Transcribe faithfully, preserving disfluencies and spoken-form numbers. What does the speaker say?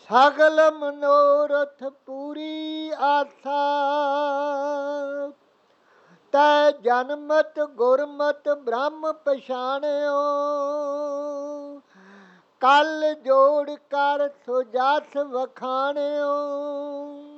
ਸਗਲ ਮਨੋਰਥ ਪੂਰੀ ਆਸਾ। ਤੈ ਜਨਮਤ ਗੁਰਮਤ ਬ੍ਰਹਮ ਪਛਾਣਿਓ। ਕਲ ਜੋੜ ਕਰ ਸੋ ਜਸ ਵਖਾਣਿਓ।